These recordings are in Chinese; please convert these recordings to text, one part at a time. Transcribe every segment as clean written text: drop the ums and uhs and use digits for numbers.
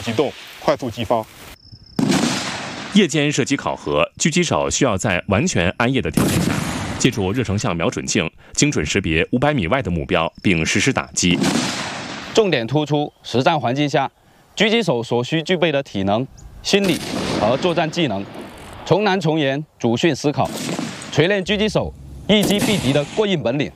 机动，快速击发。 夜间射击考核，狙击手需要在完全暗夜的条件下，借助热成像瞄准镜，精准识别500米外的目标，并实施打击。 重点突出实战环境下狙击手所需具备的体能、心理和作战技能，从难从严，主训思考，锤炼狙击手一击必敌的过硬本领。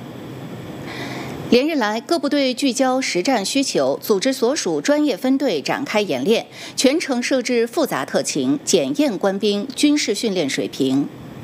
连日来，各部队聚焦实战需求，组织所属专业分队展开演练，全程设置复杂特勤，检验官兵军事训练水平。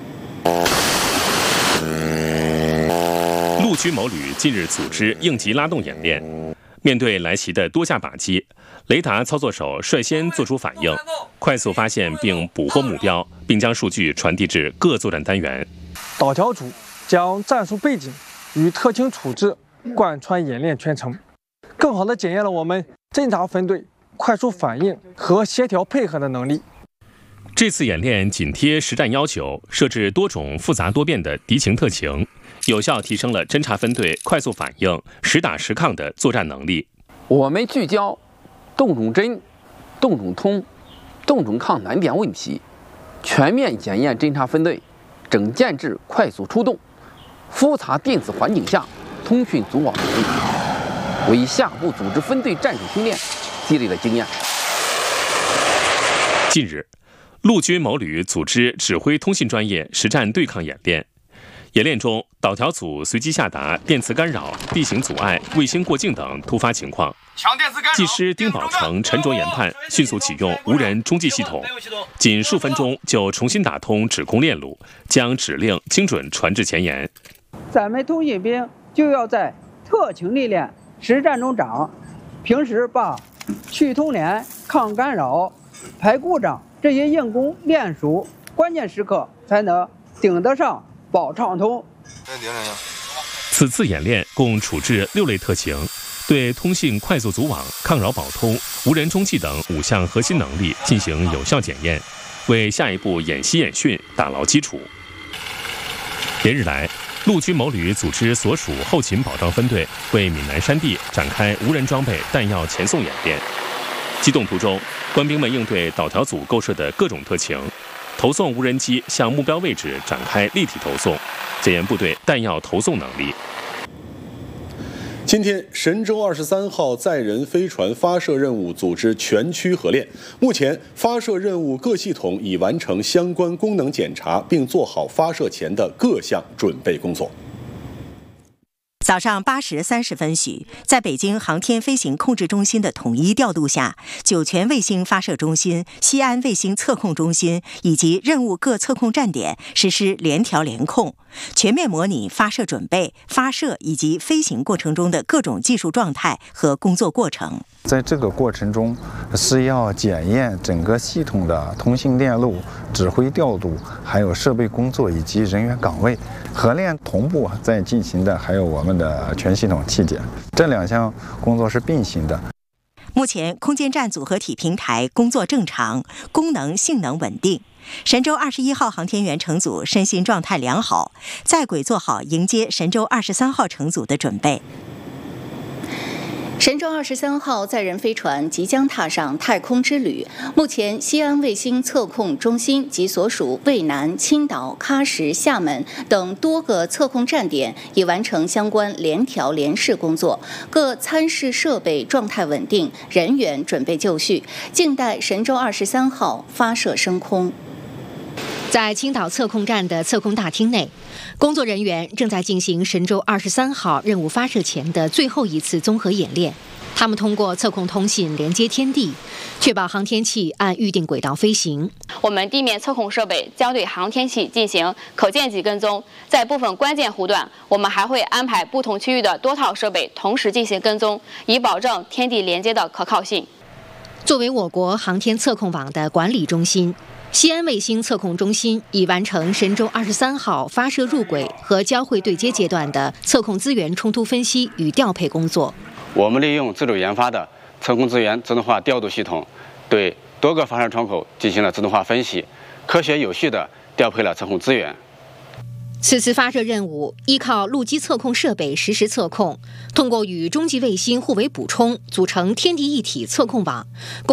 陆军某旅近日组织应急拉动演练，面对来袭的多架靶机，雷达操作手率先做出反应，快速发现并捕获目标，并将数据传递至各作战单元。 导调组将战术背景与特勤处置贯穿演练全程，更好地检验了我们侦察分队快速反应和协调配合的能力。 这次演练紧贴实战要求，设置多种复杂多变的敌情特情，有效提升了侦察分队快速反应、实打实抗的作战能力。 我们聚焦动中侦、动中通、动中抗难点问题，全面检验侦察分队整建制快速出动、复杂电子环境下通讯组网能力，为下部组织分队战术训练积累了经验。 近日，陆军某旅组织指挥通信专业实战对抗演练。演练中，导调组随机下达电磁干扰、地形阻碍、卫星过境等突发情况。技师丁宝成沉着研判，迅速启用无人中继系统，仅数分钟就重新打通指控链路，将指令精准传至前沿。 咱们通信兵就要在特情历练实战中长，平时把去通联、抗干扰、排故障这些硬功练熟，关键时刻才能顶得上保畅通。 此次演练共处置6类特情，对通信快速组网、抗扰保通、无人中继等5项核心能力进行有效检验，为下一步演习演训打牢基础。连日来，陆军某旅组织所属后勤保障分队为闽南山地展开无人装备弹药前送演练。机动途中，官兵们应对导调组构设的各种特情，投送无人机向目标位置展开立体投送，检验部队弹药投送能力。 今天，神舟23号载人飞船发射任务组织全区合练。目前，发射任务各系统已完成相关功能检查，并做好发射前的各项准备工作。 早上8时30分许，在北京航天飞行控制中心的统一调度下，酒泉卫星发射中心、西安卫星测控中心以及任务各测控站点实施联调联控，全面模拟发射准备、发射以及飞行过程中的各种技术状态和工作过程。 在这个过程中，是要检验整个系统的通信链路、指挥调度，还有设备工作以及人员岗位。合练同步在进行的还有我们的全系统器检，这2项工作是并行的。 目前，空间站组合体平台工作正常，功能性能稳定。神舟21号航天员乘组身心状态良好，在轨做好迎接神舟23号乘组的准备。 神舟23号载人飞船即将踏上太空之旅。目前，西安卫星测控中心及所属渭南、青岛、喀什、厦门等多个测控站点已完成相关联调联试工作，各参试设备状态稳定，人员准备就绪，静待神舟23号发射升空。 在青岛测控站的测控大厅内，工作人员正在进行神舟23号任务发射前的最后一次综合演练。他们通过测控通信连接天地，确保航天器按预定轨道飞行。 我们地面测控设备将对航天器进行可见级跟踪，在部分关键弧段，我们还会安排不同区域的多套设备同时进行跟踪，以保证天地连接的可靠性。 作为我国航天测控网的管理中心，西安卫星测控中心已完成神舟23号发射入轨和交会对接阶段的测控资源冲突分析与调配工作。 我们利用自主研发的测控资源自动化调度系统，对多个发射窗口进行了自动化分析，科学有序地调配了测控资源。 此次发射任务依靠陆基测控设备实时测控，通过与中继卫星互为补充，组成天地一体测控网。